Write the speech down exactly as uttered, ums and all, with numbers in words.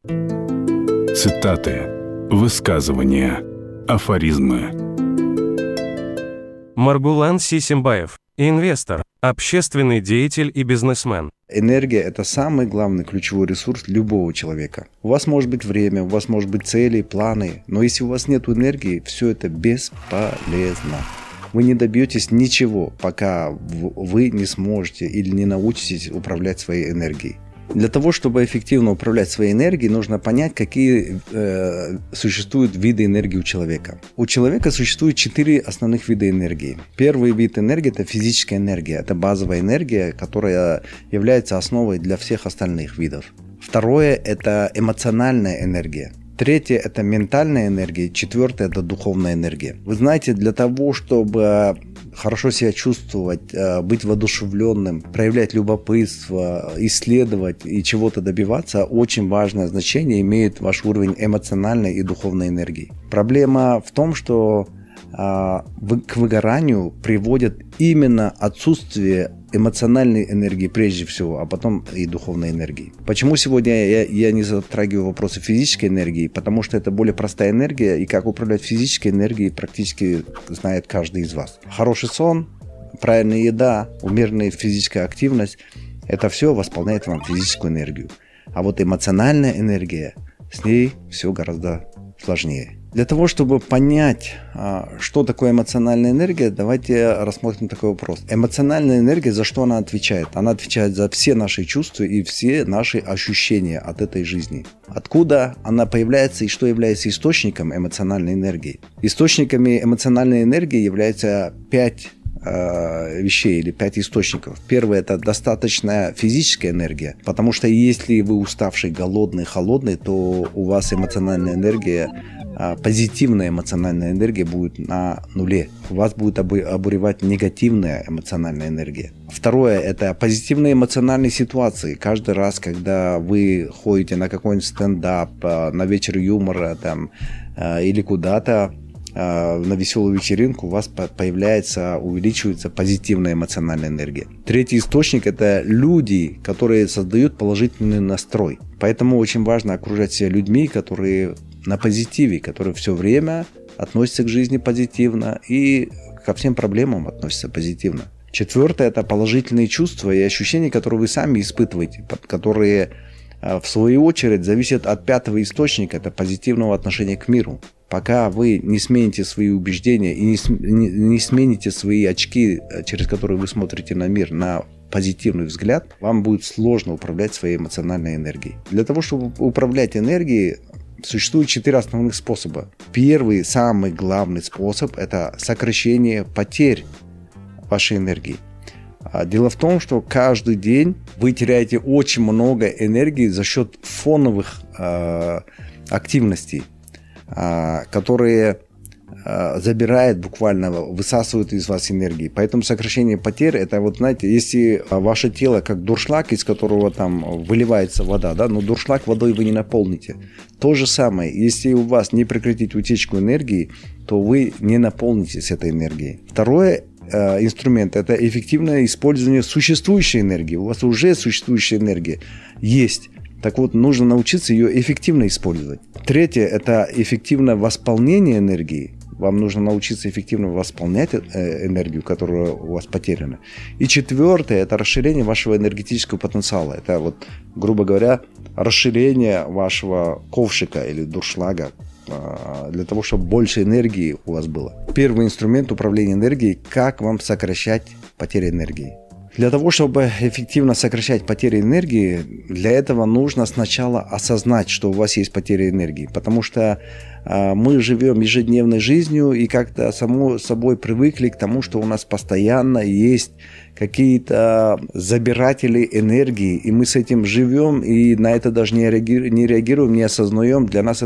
Цитаты, высказывания, афоризмы. Маргулан Сисимбаев, инвестор, общественный деятель и бизнесмен. Энергия – это самый главный ключевой ресурс любого человека. У вас может быть время, у вас может быть цели, планы, но если у вас нет энергии, все это бесполезно. Вы не добьетесь ничего, пока вы не сможете или не научитесь управлять своей энергией. Для того, чтобы эффективно управлять своей энергией, нужно понять, какие э, существуют виды энергии у человека. У человека существует четыре основных вида энергии. Первый вид энергии – это физическая энергия. Это базовая энергия, которая является основой для всех остальных видов. Второе – это эмоциональная энергия. Третье – это ментальная энергия. Четвертое – это духовная энергия. Вы знаете, для того, чтобы хорошо себя чувствовать, быть воодушевленным, проявлять любопытство, исследовать и чего-то добиваться, очень важное значение имеет ваш уровень эмоциональной и духовной энергии. Проблема в том, что к выгоранию приводит именно отсутствие эмоциональной энергии прежде всего, а потом и духовной энергии. Почему сегодня я, я не затрагиваю вопросы физической энергии? Потому что это более простая энергия, и как управлять физической энергией практически знает каждый из вас. Хороший сон, правильная еда, умеренная физическая активность – это все восполняет вам физическую энергию. А вот эмоциональная энергия, с ней все гораздо сложнее. Для того, чтобы понять, что такое эмоциональная энергия, давайте рассмотрим такой вопрос. Эмоциональная энергия, за что она отвечает? Она отвечает за все наши чувства и все наши ощущения от этой жизни. Откуда она появляется и что является источником эмоциональной энергии? Источниками эмоциональной энергии являются пять вещей или пять источников. Первое – это достаточная физическая энергия, потому что если вы уставший, голодный, холодный, то у вас эмоциональная энергия, позитивная эмоциональная энергия будет на нуле. Вас будет обуревать негативная эмоциональная энергия. Второе – это позитивные эмоциональные ситуации. Каждый раз, когда вы ходите на какой-нибудь стендап, на вечер юмора там, или куда-то, на веселую вечеринку, у вас появляется, увеличивается позитивная эмоциональная энергия. Третий источник – это люди, которые создают положительный настрой. Поэтому очень важно окружать себя людьми, которые на позитиве, которые все время относятся к жизни позитивно и ко всем проблемам относятся позитивно. Четвертое – это положительные чувства и ощущения, которые вы сами испытываете, которые в свою очередь зависят от пятого источника – это позитивного отношения к миру. Пока вы не смените свои убеждения и не, не, не смените свои очки, через которые вы смотрите на мир, на позитивный взгляд, вам будет сложно управлять своей эмоциональной энергией. Для того, чтобы управлять энергией, существует четыре основных способа. Первый, самый главный способ – это сокращение потерь вашей энергии. Дело в том, что каждый день вы теряете очень много энергии за счет фоновых э, активностей, которые забирают буквально, высасывают из вас энергии. Поэтому сокращение потерь, это вот, знаете, если ваше тело как дуршлаг, из которого там выливается вода, да, но дуршлаг водой вы не наполните. То же самое, если у вас не прекратить утечку энергии, то вы не наполнитесь этой энергией. Второе э, инструмент – это эффективное использование существующей энергии. У вас уже существующая энергия есть. Так вот, нужно научиться ее эффективно использовать. Третье – это эффективное восполнение энергии. Вам нужно научиться эффективно восполнять энергию, которая у вас потеряна. И четвертое – это расширение вашего энергетического потенциала. Это, вот, грубо говоря, расширение вашего ковшика или дуршлага для того, чтобы больше энергии у вас было. Первый инструмент управления энергией – как вам сокращать потери энергии. Для того, чтобы эффективно сокращать потери энергии, для этого нужно сначала осознать, что у вас есть потери энергии. Потому что э, мы живем ежедневной жизнью и как-то само собой привыкли к тому, что у нас постоянно есть какие-то забиратели энергии, и мы с этим живем, и на это даже не реагируем, не реагируем, не осознаем. Для нас